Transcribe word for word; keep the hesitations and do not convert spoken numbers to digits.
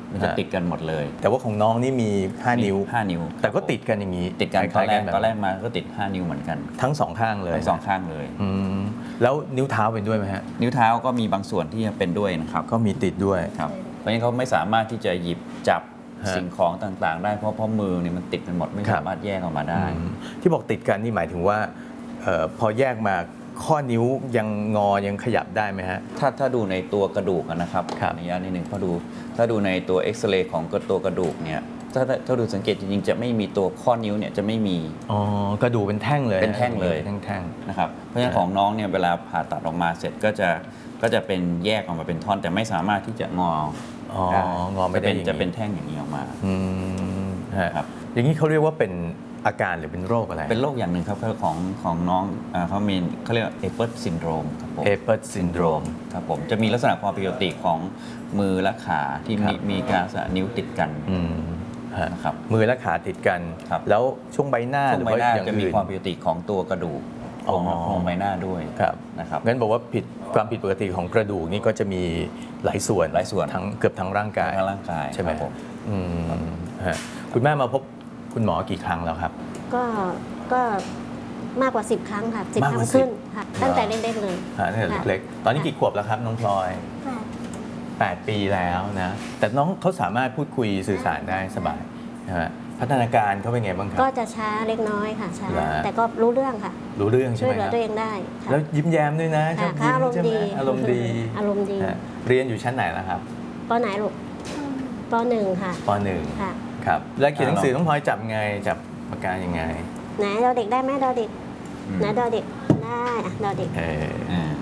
มันจะติดกันหมดเลยแต่ว่าของน้องนี่มีห้านิ้วห้านิ้วแต่ก็ติดกันอย่างนี้ติดกันตอนแรกตอนแรกมาก็ติดห้านิ้วเหมือนกันทั้งสองข้างเลยทั้งสองข้างเลยแล้วนิ้วเท้าเป็นด้วยไหมฮะนิ้วเท้าก็มีบางส่วนที่เป็นด้วยนะครับก็มีติดด้วยครับเพราะฉะนั้นเขาไม่สามารถที่จะหยิบจับสิ่งของต่างๆได้เพราะเพราะมือเนี่ยมันติดกันหมดไม่สามารถแยกออกมาได้ที่บอกติดกันนี่หมายถึงว่าพอแยกมาข้อนิ้วยังงอยังขยับได้ไหมฮะถ้าถ้าดูในตัวกระดูกนะครับในระยะนิดหนึ่งพอดูถ้าดูในตัวเอ็กซเรย์ของตัวกระดูกเนี่ยถ้าถ้าดูสังเกตจริงๆจะไม่มีตัวข้อนิ้วเนี่ยจะไม่มีอ๋อกระดูกเป็นแท่งเลยเป็นแท่งเลยแท่งๆนะครับเพราะฉะนั้นของน้องเนี่ยเวลาผ่าตัดออกมาเสร็จก็จะก็จะเป็นแยกออกมาเป็นท่อนแต่ไม่สามารถที่จะงออ๋องอไม่ได้จะเป็นแท่งอย่างนี้ออกมาอืมครับอย่างนี้เขาเรียกว่าเป็นอาการหรือเป็นโรคอะไรเป็นโรคอย่างหนึ่งครับของของน้องเขามีเขาเรียกเอเปิร์ตซินโดรมครับผมเอเปิร์ตซินโดรมครับผมจะมีลักษณะความผิดปกติของมือและขาที่มีมีการนิ้วติดกันนะครับมือและขาติดกันแล้วช่วงใบหน้าช่วงใบหน้าจะมีความผิดปกติของตัวกระดูกของโครงใบหน้าด้วยนะครับงั้นบอกว่าผิดความผิดปกติของกระดูกนี่ก็จะมีหลายส่วนหลายส่วนทั้งเกือบทั้งร่างกายทั้งร่างกายใช่ไหมผมคุณแม่มาพบคุณหมอกี่ครั้งแล้วครับก็ก็มากกว่าสิบครั้งค่ะสิบครั้งขึ้นค่ะตั้งแต่เล็กๆเลยตั้งแต่เล็กๆตอนนี้กี่ขวบแล้วครับน้องพลอยแปดปีแล้วนะแต่น้องเขาสามารถพูดคุยสื่อสารได้สบายนะฮะพัฒนาการเขาเป็นไงบ้างครับก็จะช้าเล็กน้อยค่ะช้าแต่ก็รู้เรื่องค่ะรู้เรื่องใช่ไหมช่วยเหลือตัวเองได้แล้วยิ้มแย้มด้วยนะชอบยิ้มใช่ไหมอารมณ์ดีอารมณ์ดีเรียนอยู่ชั้นไหนแล้วครับปไหนลูกปหนึ่งค่ะปหนึ่งค่ะครับแล้วเขียนหนังสือต้องพลอยจับไงจับปากกายังไงไหนดอเด็กได้ไหมดอเด็กไหนดอเด็กได้ดอเด็ก